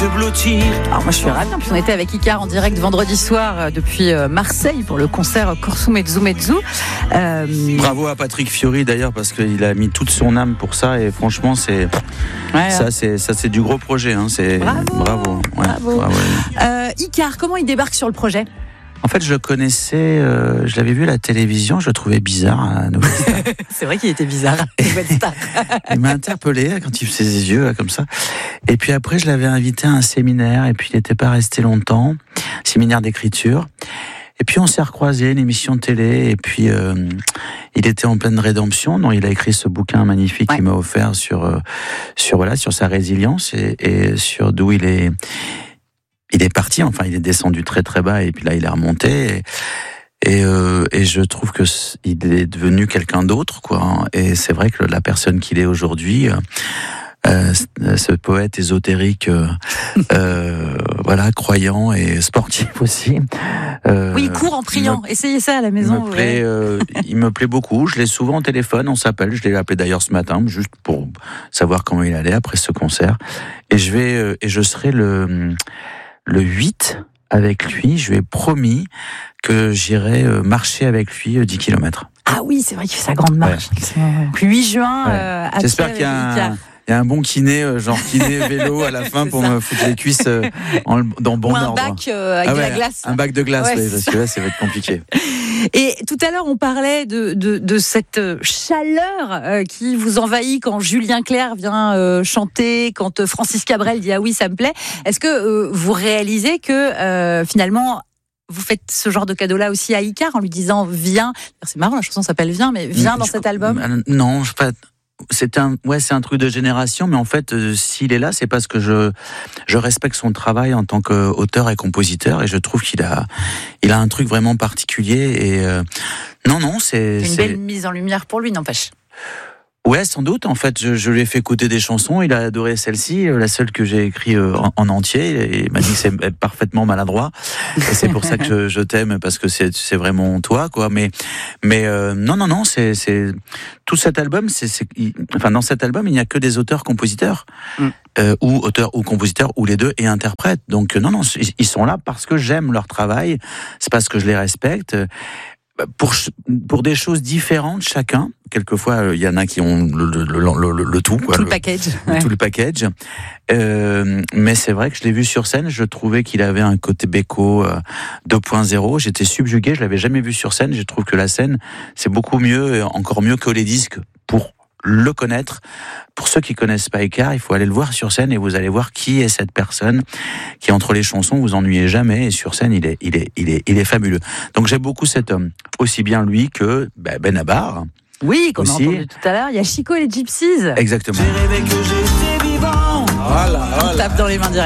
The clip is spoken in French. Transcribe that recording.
te blottir. Alors moi je suis ravie, puis on était avec Icar en direct vendredi soir depuis Marseille pour le concert Corso Mezzo Mezzo. Bravo à Patrick Fiori d'ailleurs parce qu'il a mis toute son âme pour ça et franchement c'est c'est du gros projet hein. C'est bravo. Icar, comment il débarque sur le projet? En fait, je le connaissais, je l'avais vu à la télévision, je le trouvais bizarre à Nouvelle Star. C'est vrai qu'il était bizarre à Nouvelle Star. Il m'a interpellé quand il faisait ses yeux là, comme ça. Et puis après, je l'avais invité à un séminaire et puis il n'était pas resté longtemps, séminaire d'écriture. Et puis on s'est recroisés, une émission de télé, et puis il était en pleine rédemption, donc il a écrit ce bouquin magnifique qu'il m'a offert sur sa résilience et sur d'où il est parti, enfin il est descendu très très bas et puis là il est remonté et je trouve que il est devenu quelqu'un d'autre quoi. Et c'est vrai que la personne qu'il est aujourd'hui, ce poète ésotérique, croyant et sportif aussi. Oui, il court en priant. Essayez ça à la maison. Il me plaît beaucoup. Je l'ai souvent au téléphone, on s'appelle. Je l'ai appelé d'ailleurs ce matin, juste pour savoir comment il allait après ce concert. Et je serai le 8 avec lui, je lui ai promis que j'irai marcher avec lui 10 km. Ah oui, c'est vrai qu'il fait sa grande marche. Puis 8 juin, j'espère qu'il y a un bon kiné, genre kiné vélo à la fin pour me foutre les cuisses dans bon ordre. Un bac avec de la glace. Un bac de glace, parce que là, ça va être compliqué. Et tout à l'heure, on parlait de cette chaleur qui vous envahit quand Julien Clerc vient chanter, quand Francis Cabrel dit « Ah oui, ça me plaît ». Est-ce que vous réalisez que finalement, vous faites ce genre de cadeau-là aussi à Icar en lui disant « Viens ». C'est marrant, la chanson s'appelle « Viens », mais « Viens dans cet album ». Non, c'est un truc de génération, mais en fait, s'il est là, c'est parce que je respecte son travail en tant qu'auteur et compositeur, et je trouve qu'il a un truc vraiment particulier. Et c'est une belle mise en lumière pour lui, n'empêche. Ouais, sans doute. En fait, je lui ai fait écouter des chansons. Il a adoré celle-ci, la seule que j'ai écrite en entier. Et il m'a dit que c'est parfaitement maladroit. Et c'est pour ça que je t'aime, parce que c'est vraiment toi, quoi. Mais non, c'est tout cet album. Dans cet album, il n'y a que des auteurs-compositeurs, ou auteurs ou compositeurs, ou les deux, et interprètes. Donc non, ils sont là parce que j'aime leur travail. C'est parce que je les respecte. Pour des choses différentes chacun. Quelquefois, il y en a qui ont le tout, quoi. Tout le package. Tout le package. Mais c'est vrai que je l'ai vu sur scène, je trouvais qu'il avait un côté Beko 2.0. J'étais subjugué, je l'avais jamais vu sur scène. Je trouve que la scène, c'est beaucoup mieux, encore mieux que les disques pour le connaître. Pour ceux qui connaissent pas Icar, il faut aller le voir sur scène et vous allez voir qui est cette personne qui, entre les chansons, vous ennuyez jamais, et sur scène, il est fabuleux. Donc j'aime beaucoup cet homme. Aussi bien lui que Benabar. Oui, qu'on a entendu tout à l'heure. Il y a Chico et les Gypsies. Exactement. J'ai rêvé que j'étais vivant. On tape dans les mains directes.